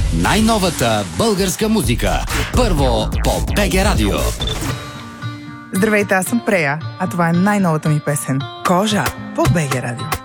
Най-новата българска музика. Първо по БГ Радио. Здравейте, аз съм Прея, а това е най-новата ми песен «Кожа» по БГ Радио.